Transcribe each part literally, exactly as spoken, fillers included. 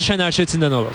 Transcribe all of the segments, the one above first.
Şener Çetin'den alalım.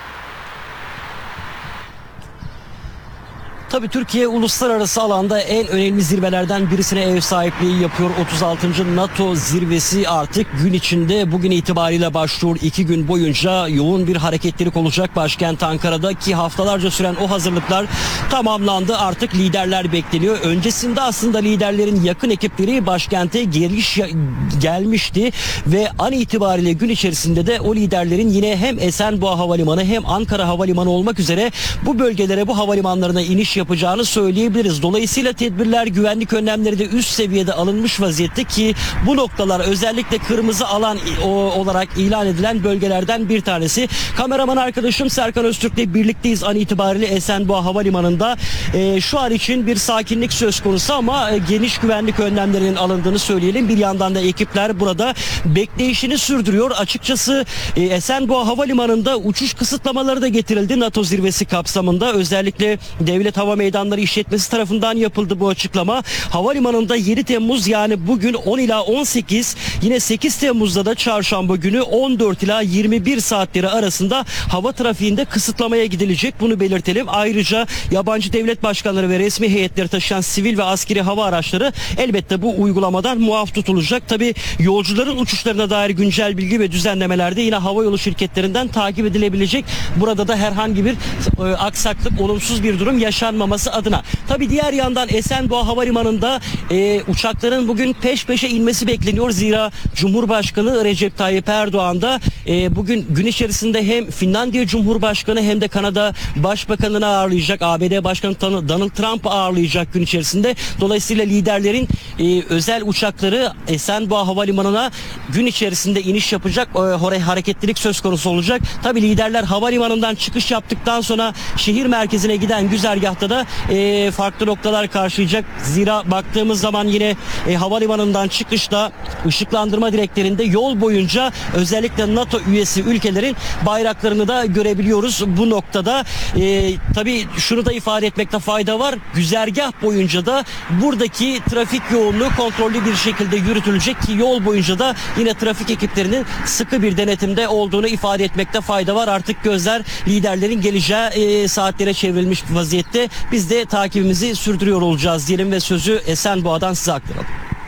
Tabii Türkiye uluslararası alanda en önemli zirvelerden birisine ev sahipliği yapıyor. otuz altıncı NATO zirvesi artık gün içinde bugün itibariyle başlıyor. İki gün boyunca yoğun bir hareketlilik olacak başkent Ankara'da ki haftalarca süren o hazırlıklar tamamlandı. Artık liderler bekleniyor. Öncesinde aslında liderlerin yakın ekipleri başkente geliş gelmişti ve an itibariyle gün içerisinde de o liderlerin yine hem Esenboğa Havalimanı hem Ankara Havalimanı olmak üzere bu bölgelere, bu havalimanlarına iniş yapacağını söyleyebiliriz. Dolayısıyla tedbirler, güvenlik önlemleri de üst seviyede alınmış vaziyette ki bu noktalar özellikle kırmızı alan olarak ilan edilen bölgelerden bir tanesi. Kameraman arkadaşım Serkan Öztürk'le birlikteyiz an itibariyle Esenboğa Havalimanı'nda. E, şu an için bir sakinlik söz konusu ama e, geniş güvenlik önlemlerinin alındığını söyleyelim. Bir yandan da ekipler burada bekleyişini sürdürüyor. Açıkçası e, Esenboğa Havalimanı'nda uçuş kısıtlamaları da getirildi NATO zirvesi kapsamında. Özellikle Devlet Hava Meydanları İşletmesi tarafından yapıldı bu açıklama. Havalimanında yedi Temmuz yani bugün on ila on sekiz, yine sekiz Temmuz'da da çarşamba günü on dört ila yirmi bir saatleri arasında hava trafiğinde kısıtlamaya gidilecek. Bunu belirtelim. Ayrıca yabancı devlet başkanları ve resmi heyetleri taşıyan sivil ve askeri hava araçları elbette bu uygulamadan muaf tutulacak. Tabii yolcuların uçuşlarına dair güncel bilgi ve düzenlemelerde yine havayolu şirketlerinden takip edilebilecek. Burada da herhangi bir e, aksaklık, olumsuz bir durum yaşanmaması adına. Tabii diğer yandan Esenboğa Havalimanı'nda e, uçakların bugün peş peşe inmesi bekleniyor. Zira Cumhurbaşkanı Recep Tayyip Erdoğan da e, bugün gün içerisinde hem Finlandiya Cumhurbaşkanı hem de Kanada Başbakanı'nı ağırlayacak. A B D Başkanı Donald Trump'ı ağırlayacak gün içerisinde. Dolayısıyla liderlerin e, özel uçakları Esenboğa Havalimanı'na gün içerisinde iniş yapacak. E, hareketlilik söz konusu olacak. Tabii liderler havalimanından çıkış yaptıktan sonra şehir merkezine giden güzergahta da e, farklı noktalar karşılayacak. Zira baktığımız zaman yine e, havalimanından çıkışta ışıklandırma direklerinde yol boyunca özellikle NATO üyesi ülkelerin bayraklarını da görebiliyoruz. Bu noktada e, tabii şunu da ifade etmekte fayda var. Güzergah boyunca da buradaki trafik yoğunluğu kontrollü bir şekilde yürütülecek ki yol boyunca da yine trafik ekiplerinin sıkı bir denetimde olduğunu ifade etmekte fayda var. Artık gözler liderlerin geleceği e, saatlere çevrilmiş vaziyette. Biz de takibimizi sürdürüyor olacağız diyelim ve sözü Esenboğa'dan size aktaralım.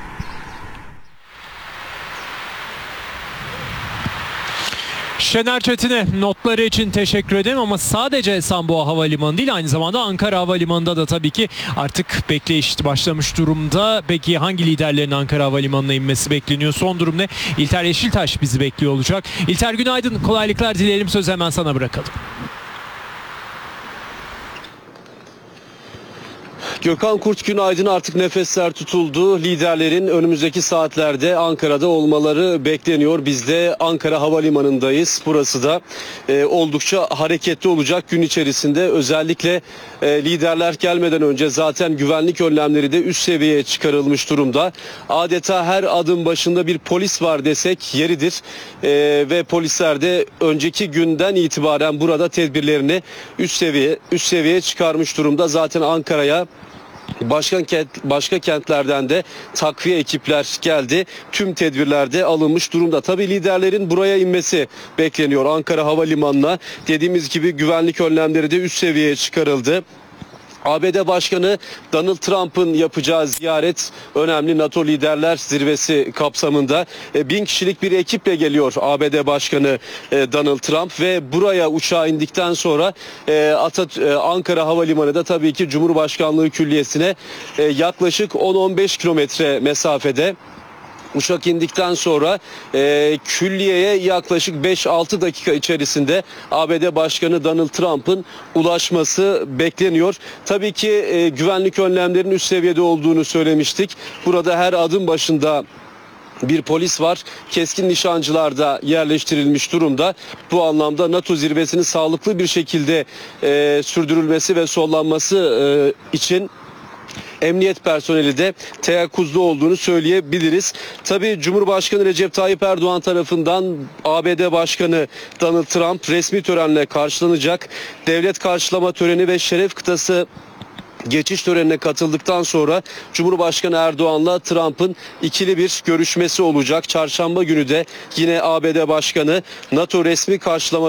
Şener Çetin'e notları için teşekkür ederim ama sadece Esenboğa Havalimanı değil, aynı zamanda Ankara Havalimanı'nda da tabii ki artık bekleyiş başlamış durumda. Peki hangi liderlerin Ankara Havalimanı'na inmesi bekleniyor? Son durum ne? İlter Yeşiltaş bizi bekliyor olacak. İlter, günaydın, kolaylıklar dileyelim, sözü hemen sana bırakalım. Gökhan Kurt, günaydın. Artık nefesler tutuldu. Liderlerin önümüzdeki saatlerde Ankara'da olmaları bekleniyor. Biz de Ankara Havalimanı'ndayız. Burası da e, oldukça hareketli olacak gün içerisinde. Özellikle e, liderler gelmeden önce zaten güvenlik önlemleri de üst seviyeye çıkarılmış durumda. Adeta her adım başında bir polis var desek yeridir. E, ve polisler de önceki günden itibaren burada tedbirlerini üst seviye üst seviyeye çıkarmış durumda. Zaten Ankara'ya Başka, kent, başka kentlerden de takviye ekipler geldi. Tüm tedbirlerde alınmış durumda. Tabii liderlerin buraya inmesi bekleniyor Ankara Havalimanı'na. Dediğimiz gibi güvenlik önlemleri de üst seviyeye çıkarıldı. A B D Başkanı Donald Trump'ın yapacağı ziyaret önemli. NATO Liderler Zirvesi kapsamında bin kişilik bir ekiple geliyor A B D Başkanı Donald Trump ve buraya uçağa indikten sonra Ankara Havalimanı da tabii ki Cumhurbaşkanlığı Külliyesi'ne yaklaşık on on beş kilometre mesafede. Uçak indikten sonra e, külliyeye yaklaşık beş altı dakika içerisinde A B D Başkanı Donald Trump'ın ulaşması bekleniyor. Tabii ki e, güvenlik önlemlerinin üst seviyede olduğunu söylemiştik. Burada her adım başında bir polis var. Keskin nişancılar da yerleştirilmiş durumda. Bu anlamda NATO zirvesinin sağlıklı bir şekilde e, sürdürülmesi ve sollanması e, için emniyet personeli de teyakkuzda olduğunu söyleyebiliriz. Tabii Cumhurbaşkanı Recep Tayyip Erdoğan tarafından A B D Başkanı Donald Trump resmi törenle karşılanacak. Devlet karşılama töreni ve şeref kıtası geçiş törenine katıldıktan sonra Cumhurbaşkanı Erdoğan'la Trump'ın ikili bir görüşmesi olacak. Çarşamba günü de yine A B D Başkanı NATO resmi karşılama